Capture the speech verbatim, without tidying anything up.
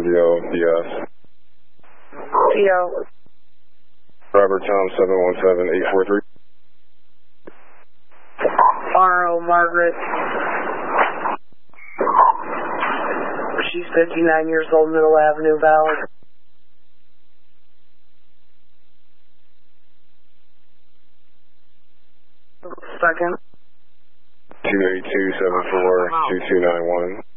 Indio, P S. P O. Robert Tom seven one seven eight four three. R O Margaret. She's fifty-nine years old, Middle Avenue, Valley. Second. two eight two seven four two two nine one.